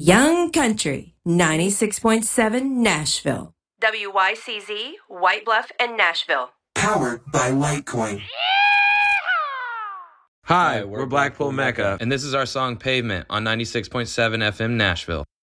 Young Country 96.7 Nashville. WYCZ, White Bluff, and Nashville. Powered by Litecoin. Hi, we're Blackpool Mecca, and this is our song Pavement on 96.7 FM Nashville.